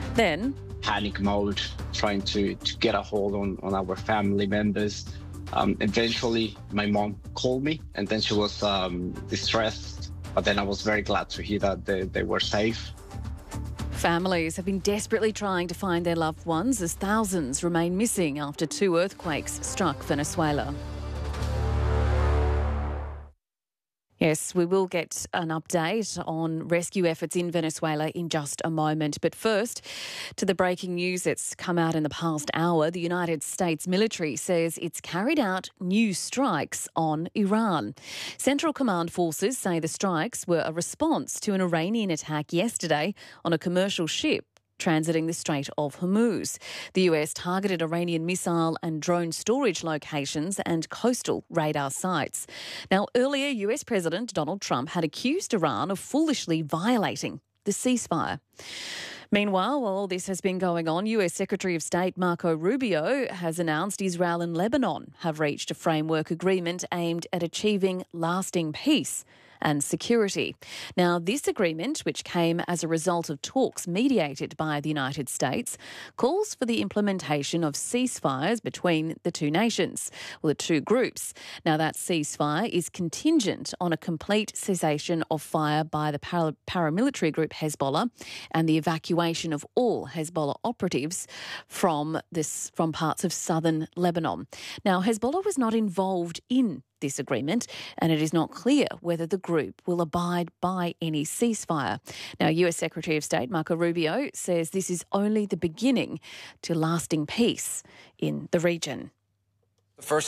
Then, panic mode, trying to get a hold on our family members. Eventually, my mom called me, and then she was distressed. But then I was very glad to hear that they were safe. families have been desperately trying to find their loved ones as thousands remain missing after 2 earthquakes struck Venezuela. Yes, we will get an update on rescue efforts in Venezuela in just a moment. But first, to the breaking news that's come out in the past hour. The United States military says it's carried out new strikes on Iran. Central Command forces say the strikes were a response to an Iranian attack yesterday on a commercial ship transiting the Strait of Hormuz. The US targeted Iranian missile and drone storage locations and coastal radar sites. Now, earlier, US President Donald Trump had accused Iran of foolishly violating the ceasefire. Meanwhile, while all this has been going on, US Secretary of State Marco Rubio has announced Israel and Lebanon have reached a framework agreement aimed at achieving lasting peace and security. Now, this agreement, which came as a result of talks mediated by the United States, calls for the implementation of ceasefires between the two nations, or the two groups. Now, that ceasefire is contingent on a complete cessation of fire by the paramilitary group Hezbollah and the evacuation of all Hezbollah operatives from parts of southern Lebanon. Now, Hezbollah was not involved in this agreement, and it is not clear whether the group will abide by any ceasefire. Now, US Secretary of State Marco Rubio says this is only the beginning to lasting peace in the region. The first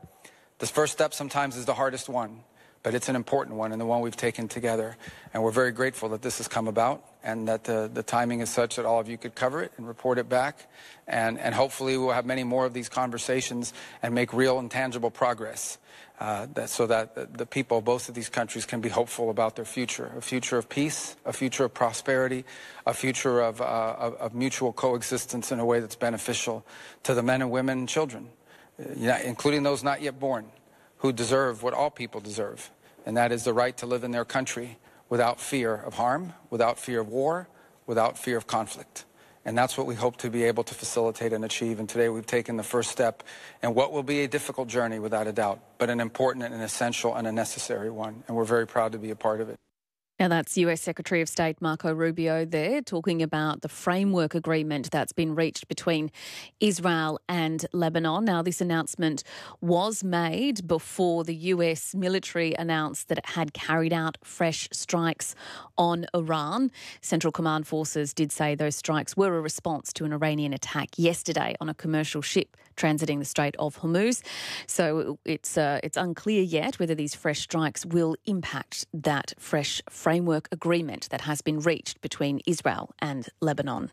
step sometimes is the hardest one, but it's an important one and the one we've taken together. And we're very grateful that this has come about and that the timing is such that all of you could cover it and report it back. And hopefully we'll have many more of these conversations and make real and tangible progress. So that the people of both of these countries can be hopeful about their future, a future of peace, a future of prosperity, a future of mutual coexistence in a way that's beneficial to the men and women and children, including those not yet born, who deserve what all people deserve, and that is the right to live in their country without fear of harm, without fear of war, without fear of conflict. And that's what we hope to be able to facilitate and achieve. And today we've taken the first step in what will be a difficult journey, without a doubt, but an important and an essential and a necessary one. And we're very proud to be a part of it. Now, that's US Secretary of State Marco Rubio there talking about the framework agreement that's been reached between Israel and Lebanon. Now, this announcement was made before the US military announced that it had carried out fresh strikes on Iran. Central Command forces did say those strikes were a response to an Iranian attack yesterday on a commercial ship transiting the Strait of Hormuz. So it's unclear yet whether these fresh strikes will impact that fresh framework agreement that has been reached between Israel and Lebanon.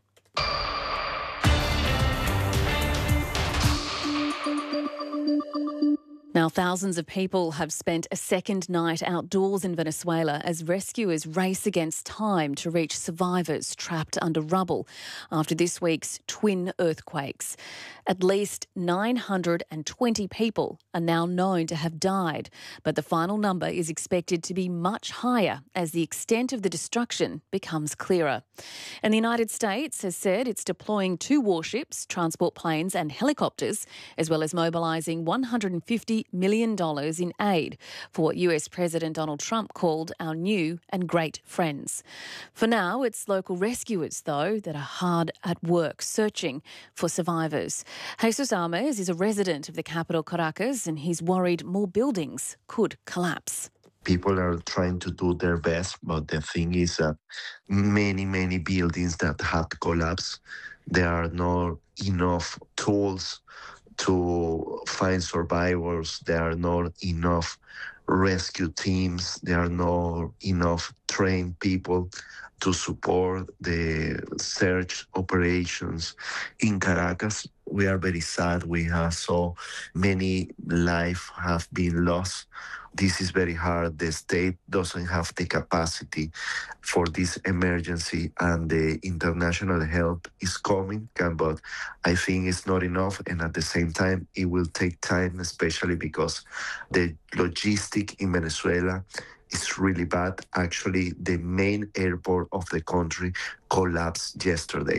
Now, thousands of people have spent a second night outdoors in Venezuela as rescuers race against time to reach survivors trapped under rubble after this week's twin earthquakes. At least 920 people are now known to have died, but the final number is expected to be much higher as the extent of the destruction becomes clearer. And the United States has said it's deploying 2 warships, transport planes and helicopters, as well as mobilising $150 million in aid for what US President Donald Trump called our new and great friends. For now, it's local rescuers, though, that are hard at work searching for survivors. Jesus Almes is a resident of the capital Caracas, and he's worried more buildings could collapse. People are trying to do their best, but the thing is that many buildings that have collapsed, there are not enough tools to find survivors. There are not enough rescue teams. There are not enough trained people to support the search operations in Caracas. We are very sad. We have so many lives have been lost. This is very hard. The state doesn't have the capacity for this emergency, and the international help is coming, but I think it's not enough. And at the same time, it will take time, especially because the logistic in Venezuela is really bad. Actually, the main airport of the country collapsed yesterday.